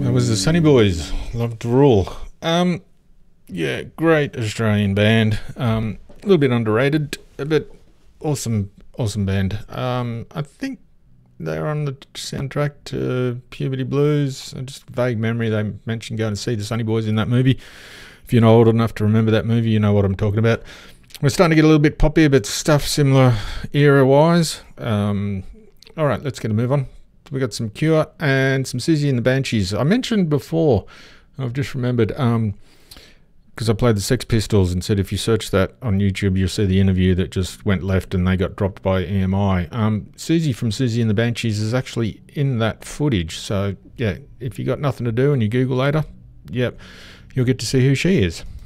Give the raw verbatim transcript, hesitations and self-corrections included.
That was the Sunny Boys. Love to Rule. Um, yeah, great Australian band. Um, a little bit underrated, but awesome, awesome band. Um, I think they're on the soundtrack to Puberty Blues. Just a vague memory. They mentioned going to see the Sunny Boys in that movie. If you're not old enough to remember that movie, you know what I'm talking about. We're starting to get a little bit poppier, but stuff similar era-wise. Um, all right, let's get a move on. We got some Cure and some Siouxsie and the Banshees. I mentioned before, I've just remembered, because um, I played the Sex Pistols and said if you search that on YouTube, you'll see the interview that just went left and they got dropped by E M I. Um, Siouxsie from Siouxsie and the Banshees is actually in that footage. So, yeah, if you got nothing to do and you Google later, yep, you'll get to see who she is.